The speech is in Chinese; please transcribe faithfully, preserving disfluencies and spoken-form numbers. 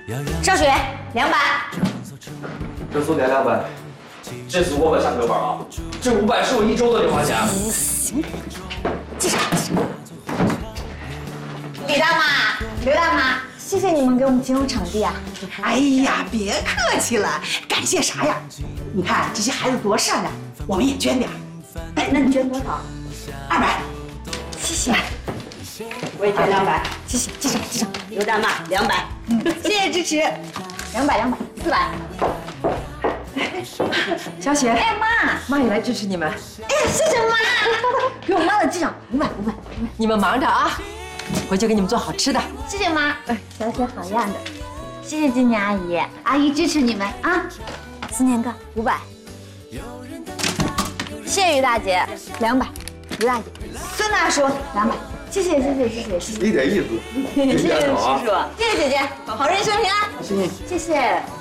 上学两百， 这苏点两百，这足够我下课班啊！这五百是我一周的零花钱。 行，记上。李大妈、刘大妈，谢谢你们给我们提供场地啊！ 哎呀，别客气了，感谢啥呀？你看这些孩子多善良，我们也捐点。 哎，那你捐多少？ 二百。 谢谢。 我也捐两百。 谢谢，记上记上。 刘大妈两百。 嗯，谢谢支持。两百两百，四百。 小雪， 哎妈， 妈也来支持你们。 哎呀，谢谢妈，给我妈的记上五百五百。 你们忙着啊，回去给你们做好吃的。 谢谢妈，小雪好样的。谢谢金年阿姨，阿姨支持你们啊。思年哥五百。谢谢于大姐两百，于大姐，孙大叔两百。谢谢谢谢谢谢谢谢。 一点意思。 谢谢叔叔，谢谢姐姐，好人一生平安。 谢谢。 谢谢。